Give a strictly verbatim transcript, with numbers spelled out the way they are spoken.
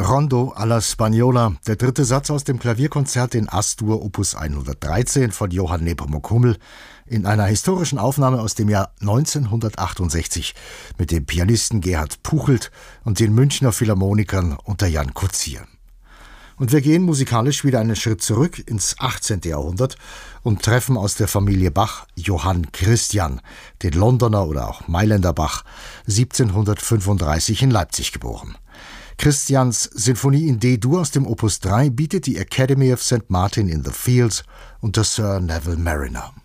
Rondo alla Spagnola, der dritte Satz aus dem Klavierkonzert in As-Dur Opus hundertdreizehn von Johann Nepomuk Hummel in einer historischen Aufnahme aus dem Jahr neunzehnhundertachtundsechzig mit dem Pianisten Gerhard Puchelt und den Münchner Philharmonikern unter Jan Koetsier. Und wir gehen musikalisch wieder einen Schritt zurück ins achtzehnte Jahrhundert und treffen aus der Familie Bach Johann Christian, den Londoner oder auch Mailänder Bach, siebzehnhundertfünfunddreißig in Leipzig geboren. Christians Sinfonie in D-Dur aus dem Opus drei bietet die Academy of Saint Martin in the Fields unter Sir Neville Marriner.